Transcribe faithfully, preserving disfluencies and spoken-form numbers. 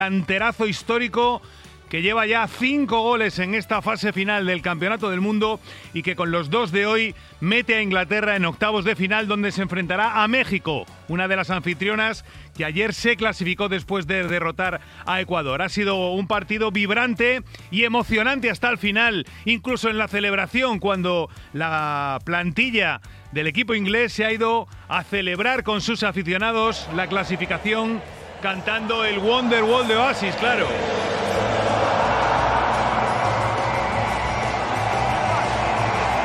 Canterazo histórico que lleva ya cinco goles en esta fase final del Campeonato del Mundo y que con los dos de hoy mete a Inglaterra en octavos de final, donde se enfrentará a México, una de las anfitrionas que ayer se clasificó después de derrotar a Ecuador. Ha sido un partido vibrante y emocionante hasta el final, incluso en la celebración, cuando la plantilla del equipo inglés se ha ido a celebrar con sus aficionados la clasificación cantando el Wonderwall de Oasis, claro.